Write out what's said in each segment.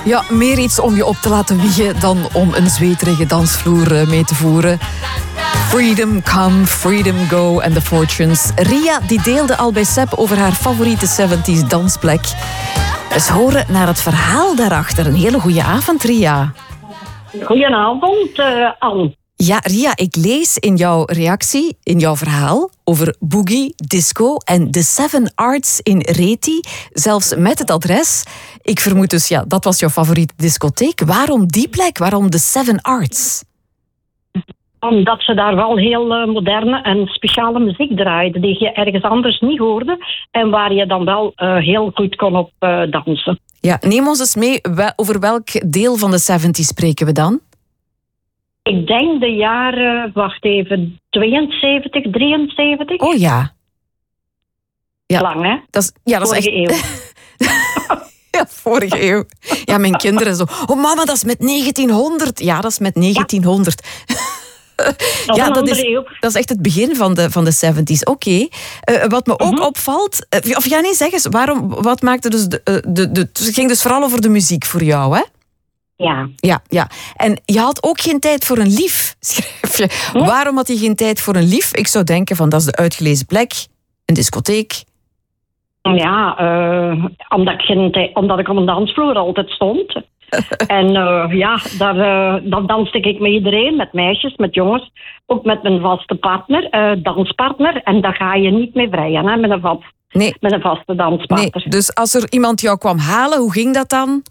Ja, meer iets om je op te laten wiegen dan om een zweterige dansvloer mee te voeren. Freedom Come, Freedom Go en The Fortunes. Ria die deelde al bij Seb over haar favoriete 70s dansplek. Eens horen naar het verhaal daarachter. Een hele goede avond, Ria. Goedenavond, Anne. Ja, Ria, ik lees in jouw reactie, in jouw verhaal, over boogie, disco en de Seven Arts in Reti, zelfs met het adres. Ik vermoed dus, ja, dat was jouw favoriete discotheek. Waarom die plek? Waarom de Seven Arts? Omdat ze daar wel heel moderne en speciale muziek draaiden, die je ergens anders niet hoorde en waar je dan wel heel goed kon op dansen. Ja, neem ons eens mee, over welk deel van de 70's spreken we dan? Ik denk de jaren, 72, 73. Oh ja. Lang, hè? Dat is echt... eeuw. Ja, vorige eeuw. Ja, mijn kinderen zo... Oh mama, dat is met 1900. Ja, dat is met 1900. Ja, dat is echt het begin van de 70's. Oké. Wat me ook opvalt... zeg eens, wat maakte dus... Het ging dus vooral over de muziek voor jou, hè? Ja. En je had ook geen tijd voor een lief, schrijf je. Waarom had je geen tijd voor een lief? Ik zou denken van, dat is de uitgelezen plek. Een discotheek. Ja, omdat ik op een dansvloer altijd stond. En dan danste ik met iedereen, met meisjes, met jongens. Ook met mijn vaste partner, danspartner. En daar ga je niet mee vrijen, hè, met een vaste danspartner. Nee, dus als er iemand jou kwam halen, hoe ging dat dan?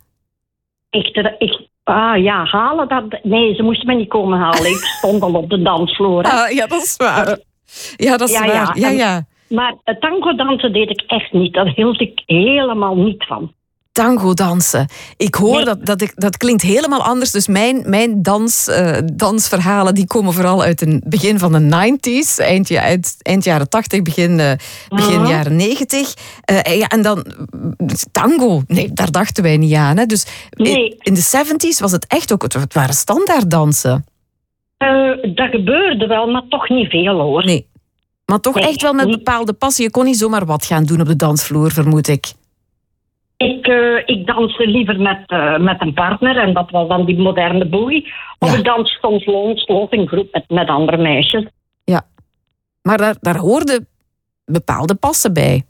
Halen dat... Nee, ze moesten me niet komen halen. Ik stond al op de dansvloer. Ja, dat is waar. Waar. Ja. Maar tango dansen deed ik echt niet. Daar hield ik helemaal niet van. Tango dansen. Ik hoor dat klinkt helemaal anders. Dus mijn dansverhalen die komen vooral uit het begin van de 90's. Eind jaren 80, begin jaren 90. En dan tango. Nee, daar dachten wij niet aan. Hè. Dus in de 70's was het echt ook... Het waren standaarddansen. Dat gebeurde wel, maar toch niet veel, hoor. Nee. Maar toch echt wel met bepaalde passie. Je kon niet zomaar wat gaan doen op de dansvloer, vermoed ik. Ik danste liever met een partner en dat was dan die moderne boogie. Of ik danste soms los in groep met andere meisjes. Ja, maar daar hoorden bepaalde passen bij.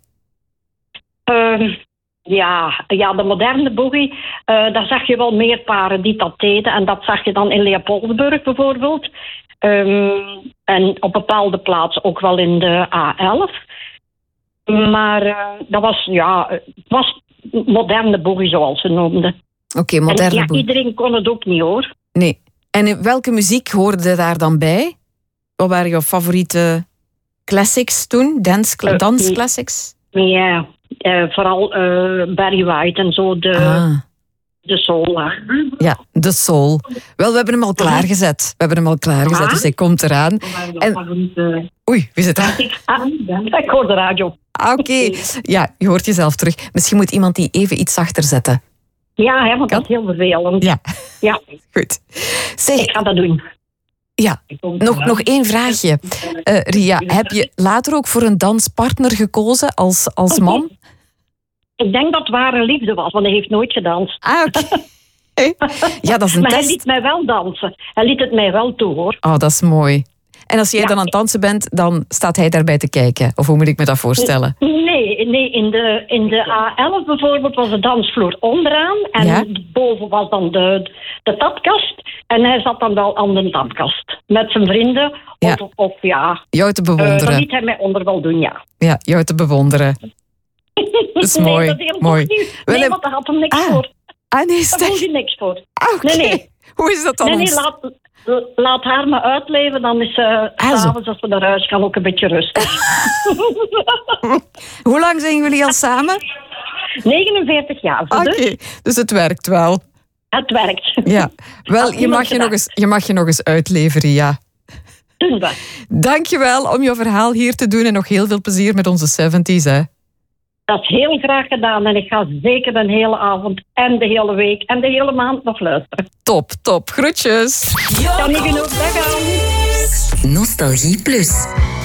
De moderne boogie, daar zag je wel meer paren die dat deden. En dat zag je dan in Leopoldsburg bijvoorbeeld. En op bepaalde plaatsen ook wel in de A11. Maar dat was moderne boogie, zoals ze noemden. Oké, moderne boogie. Iedereen kon het ook niet, hoor. Nee. En in welke muziek hoorde daar dan bij? Wat waren jouw favoriete classics toen? Dansclassics? Ja, vooral Barry White en zo, de soul. Ja, de soul. Wel, we hebben hem al klaargezet. Dus hij komt eraan. Oei, wie zit daar? Ik hoor de radio. Oké. Ja, je hoort jezelf terug. Misschien moet iemand die even iets zachter zetten. Ja, want dat is heel vervelend. Ja. Goed. Zeg, ik ga dat doen. Ja, nog één vraagje. Ria, heb je later ook voor een danspartner gekozen als man? Ik denk dat het ware liefde was, want hij heeft nooit gedanst. Oké. Ja, dat is een maar test. Hij liet mij wel dansen. Hij liet het mij wel toe, hoor. Oh, dat is mooi. En als jij dan aan het dansen bent, dan staat hij daarbij te kijken? Of hoe moet ik me dat voorstellen? Nee, in de A11 bijvoorbeeld was de dansvloer onderaan. En boven was dan de tapkast. En hij zat dan wel aan de tapkast. Met zijn vrienden. Jou te bewonderen. Dan liet hij mij onder wel doen, ja. Ja, jou te bewonderen. Dat is mooi. Dat is mooi. Nee, want daar had hem niks voor. Nee, daar had hij niks voor. Okay. Nee. Hoe is dat dan? Nee, laat haar maar uitleven. Dan is s'avonds als we naar huis gaan ook een beetje rustig. Hoe lang zijn jullie al samen? 49 jaar. Oké, dus het werkt wel. Het werkt. Ja, wel, je mag je nog eens uitleveren, ja. Doen we. Dankjewel om je verhaal hier te doen en nog heel veel plezier met onze 70's, hè. Dat is heel graag gedaan en ik ga zeker de hele avond en de hele week en de hele maand nog luisteren. Top. Groetjes. Kan niet genoeg, dag aan. Nostalgie Plus.